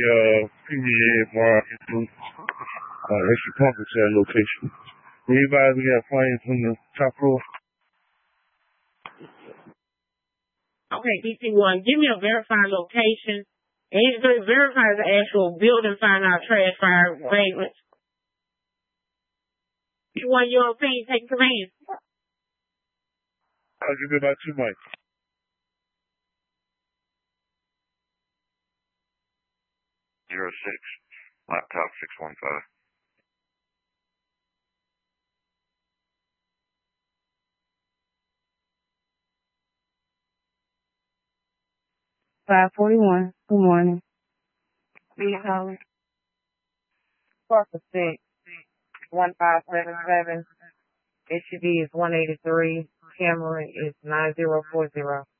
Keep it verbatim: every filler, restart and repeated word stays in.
uh, P V A bar into uh, extra pump to that location. Anybody, we got flyers from the top floor. Okay, D C one, give me a verified location. And it's going to verify the actual building, find out trash fire arrangements. You want your opinion taking command? I'll give you about two mics. Zero six, laptop six one five. Five forty one. Good morning. Be calling. Parker six one five seven seven. S U V is one eighty three. Camera is nine zero four zero.